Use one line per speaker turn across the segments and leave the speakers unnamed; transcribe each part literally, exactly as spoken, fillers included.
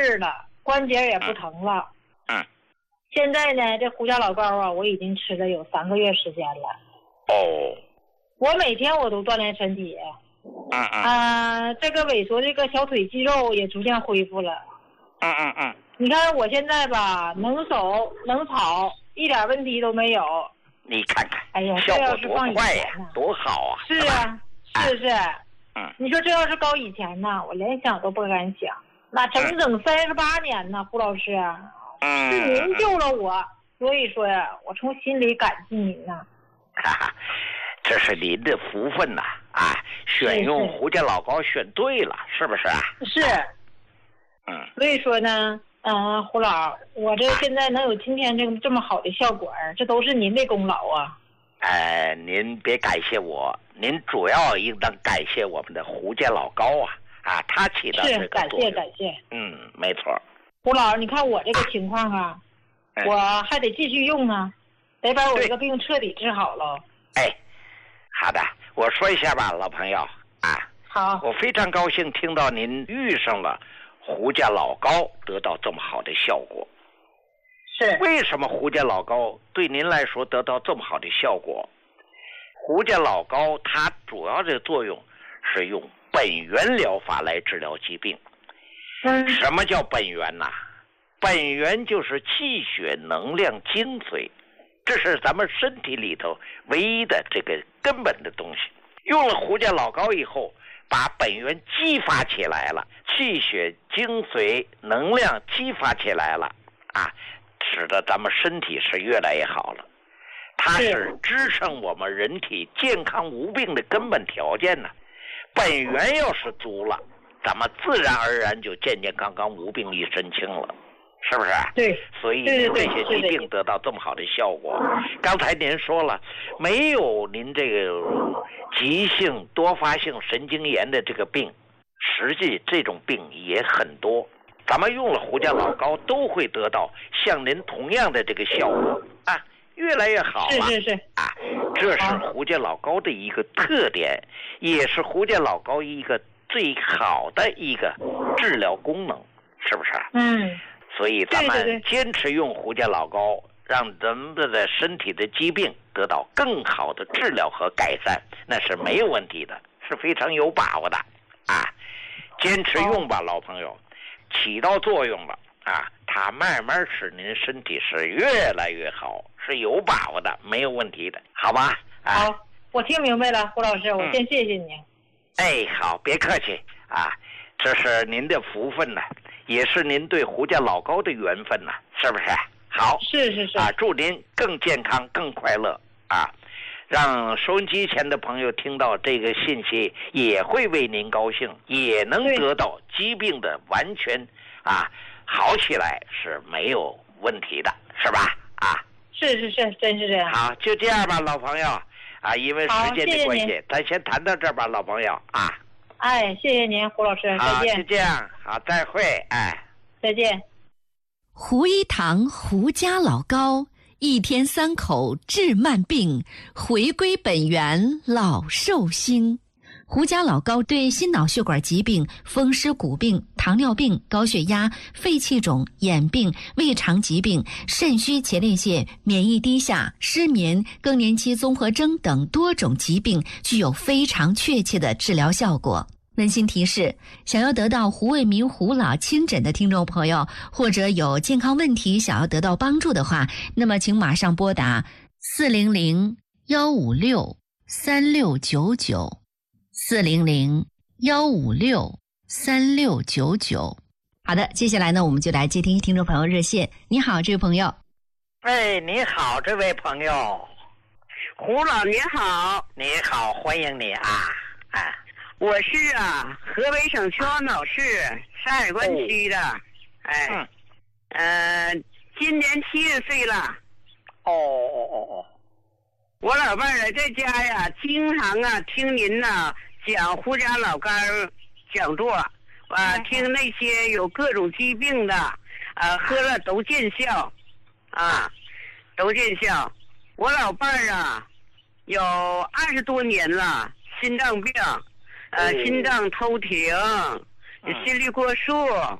治了，关节也不疼了。
嗯。
现在呢，这胡家老高啊，我已经吃了有三个月时间了。
哦。
我每天我都锻炼身体。
嗯嗯。
啊，这个萎缩这个小腿肌肉也逐渐恢复了。
嗯嗯嗯。
你看我现在吧，能走能跑，一点问题都没有。
你看看，
哎呀，
效果多
这要是放以
快呀，
前呢，
多好啊！
是啊，是是。
嗯。
你说这要是高以前呢，我连想都不敢想。那整整三十八年呢，胡老师，
嗯，
是您救了我，所以说呀，我从心里感激您呐。
哈哈，这是您的福分呐！啊，选用胡家老高选对了，是不是啊？
是。
嗯。
所以说呢，嗯、呃，胡老，我这现在能有今天这个这么好的效果，这都是您的功劳啊。
呃，您别感谢我，您主要应当感谢我们的胡家老高啊！啊，他起到这个
感
作用。
谢感谢。
嗯，没错。
胡老，你看我这个情况啊，
哎、
我还得继续用啊，得把我这个病彻底治好了。
哎，好的，我说一下吧，老朋友啊。
好。
我非常高兴听到您遇上了胡家老高，得到这么好的效果。
是。
为什么胡家老高对您来说得到这么好的效果？胡家老高它主要的作用是用本源疗法来治疗疾病。
嗯。
什么叫本源呐、啊？本源就是气血能量精髓，这是咱们身体里头唯一的这个根本的东西。用了胡家老高以后，把本源激发起来了，气血精髓能量激发起来了啊，使得咱们身体是越来越好了。它是支撑我们人体健康无病的根本条件呢。本源要是足了，咱们自然而然就健健康康无病一身轻了，是不是？
对。
所以您这些疾病得到这么好的效果。刚才您说了，没有您这个急性多发性神经炎的这个病，实际这种病也很多。咱们用了胡家老高都会得到像您同样的这个效果啊，越来越好了。
是是是
啊，这是胡家老高的一个特点，也是胡家老高一个最好的一个治疗功能，是不是？
嗯。
所以咱们坚持用胡家老高，让咱们的身体的疾病得到更好的治疗和改善，那是没有问题的，是非常有把握的啊！坚持用吧，老朋友，起到作用了啊！它慢慢使您身体是越来越好，是有把握的，没有问题的，好吧？啊、
好，我听明白了，胡老师，我先谢谢你。
嗯、哎，好，别客气啊，这是您的福分呢。也是您对胡家老高的缘分呐、啊，是不是？好，
是是是
啊，祝您更健康、更快乐啊！让收音机前的朋友听到这个信息，也会为您高兴，也能得到疾病的完全啊好起来是没有问题的，是吧？啊，
是是是，真是这样。
好，就这样吧，老朋友啊，因为时间的关系，谢谢咱先谈到这儿吧，老朋友啊。
哎，谢谢您，胡老师，再见。
好，就这样，好，再会，哎，
再见。
胡一堂胡家老高，一天三口治慢病，回归本源老寿星。胡家老高对心脑血管疾病、风湿骨病、糖尿病、高血压、肺气肿、眼病、胃肠疾病、肾虚前列腺、免疫低下、失眠、更年期综合征等多种疾病具有非常确切的治疗效果。温馨提示，想要得到胡卫民胡老亲诊的听众朋友，或者有健康问题想要得到帮助的话，那么请马上拨打四零零幺五六三六九九四零零幺五六三六九九。好的，接下来呢，我们就来接听听众朋友热线。你好，这位朋友。
哎，你好，这位朋友。
胡老你好。
你好，欢迎你啊！啊，
我是啊，河北省秦皇岛市山海关区的。哦、哎，嗯，呃，今年七十岁了。
哦哦哦哦。
我老伴儿在家呀，经常啊听您呐讲胡家老干讲座，啊，听那些有各种疾病的，啊，喝了都见效，啊，都见效。我老伴儿啊，有二十多年了，心脏病，呃，心脏偷停，心率过速，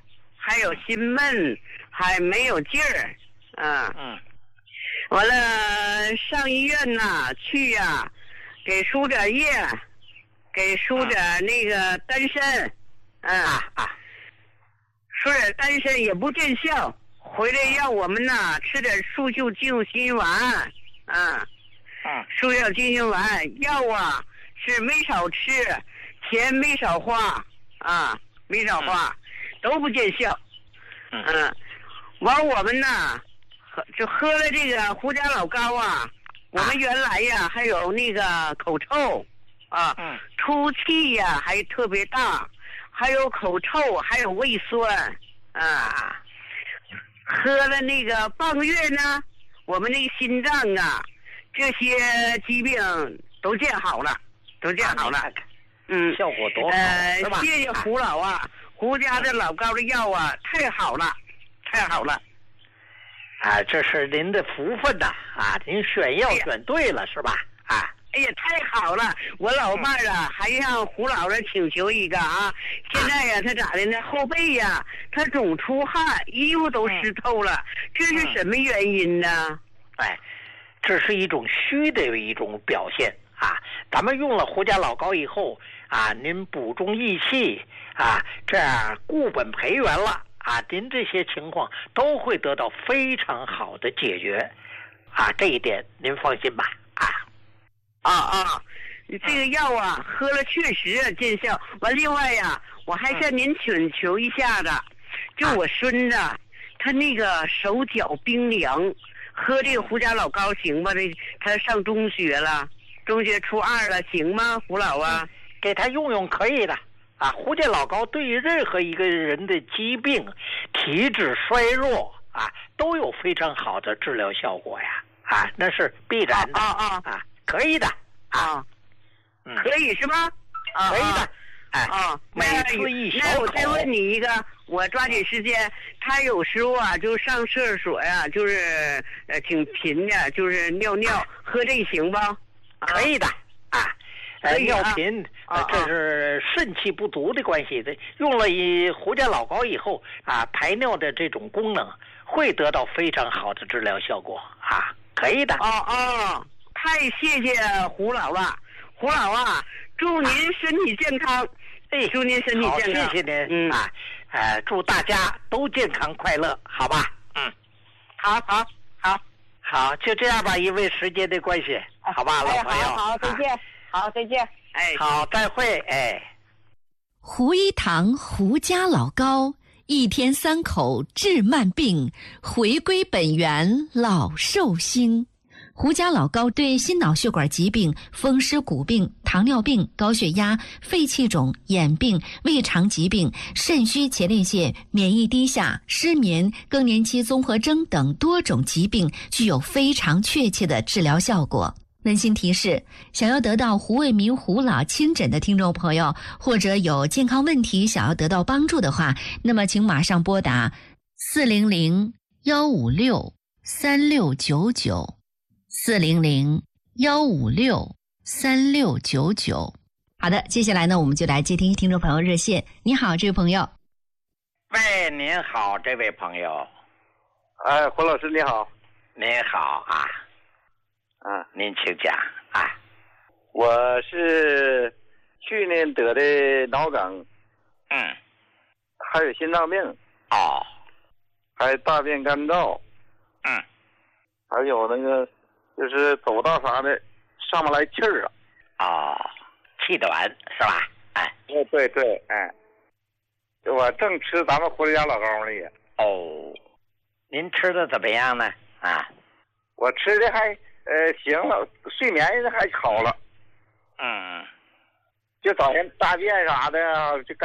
还有心闷，还没有劲儿，啊，
嗯，
完了上医院呐，去呀、啊，给输点液，给输点那个丹参，嗯啊啊，输点丹参也不见效，回来让我们呐吃点速效救心丸，啊，
嗯，
速效救心丸药啊是没少吃，钱没少花，啊，没少花，都不见效，嗯。嗯完我们呢，喝就喝了这个胡家老膏啊。我们原来呀还有那个口臭，啊，
嗯，
出气呀还特别大，还有口臭，还有胃酸，啊，喝了那个半个月呢，我们那个心脏啊，这些疾病都见好了，都见好了，嗯，
效果多好，
呃，
是吧？
谢谢胡老啊，胡家的老膏的药啊，太好了。太好了，
啊，这是您的福分呐！啊，您选药选对了，是吧？啊，
哎呀，太好了！我老伴儿啊，还向胡老人请求一个啊。现在呀，他咋的呢？后背呀，他总出汗，衣服都湿透了，这是什么原因呢？
哎，这是一种虚的一种表现啊。咱们用了胡家老膏以后啊，您补中益气啊，这样固本培元了。啊，您这些情况都会得到非常好的解决，啊，这一点您放心吧。啊，
啊啊，这个药啊，喝了确实见效。完，另外呀，我还向您请求一下子，就我孙子，他那个手脚冰凉，喝这个胡家老膏行吗？这他上中学了，中学初二了，行吗？胡老啊，
给他用用可以的。啊，胡家老膏对于任何一个人的疾病、体质衰弱啊，都有非常好的治疗效果呀！啊，那是必然的
啊啊
啊，可以的
啊，
嗯，
可以是吗？啊，
可以的，哎
啊，
每次一小口。
那我再问你一个，我抓紧时间。他有时候啊，就上厕所呀、啊，就是呃挺频的，就是尿尿，喝这行吧？
啊、可以的啊。呃，尿频，
啊、
呃，这是肾气不足的关系的。用了以胡家老膏以后啊，排尿的这种功能会得到非常好的治疗效果啊，可以的。
哦哦，太谢谢胡老了，胡老啊，祝您身体健康，哎，祝您身体健康，
好，谢谢您，嗯啊，呃，祝大家都健康快乐，好吧？嗯，
好好好，
好，就这样吧，因为时间的关系，好吧，老朋友，
好好，再见。好，再见。
哎，
好，再会。哎，
胡一堂胡家老膏，一天三口治慢病，回归本源老寿星。胡家老膏对心脑血管疾病、风湿骨病、糖尿病、高血压、肺气肿、眼病、胃肠疾病、肾虚前列腺、免疫低下、失眠、更年期综合征等多种疾病具有非常确切的治疗效果。温馨提示：想要得到胡卫民胡老亲诊的听众朋友，或者有健康问题想要得到帮助的话，那么请马上拨打四零零幺五六三六九九四零零幺五六三六九九。好的，接下来呢，我们就来接听听众朋友热线。你好，这位朋友。
喂，您好，这位朋友。
哎，胡老师你好。
您好啊。
啊，
您请讲啊。
我是去年得的脑梗，
嗯，
还有心脏病，
哦，
还有大便干燥，
嗯，
还有那个就是走道啥的上不来气儿啊。
哦，气短是吧？哎，
哦，对对，哎，我正吃咱们胡家老膏呢也。
哦，您吃的怎么样呢？啊，
我吃的还。呃，行了，睡眠还好了，
嗯，
就早上大便啥的就